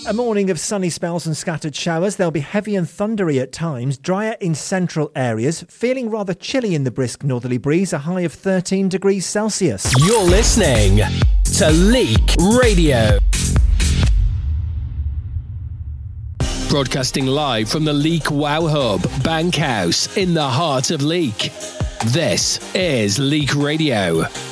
A morning of sunny spells and scattered showers. They'll be heavy and thundery at times, drier in central areas, feeling rather chilly in the brisk northerly breeze, a high of 13 degrees Celsius. You're listening to Leek Radio. Broadcasting live from the Leek Wow Hub, Bankhouse, in the heart of Leek. This is Leek Radio.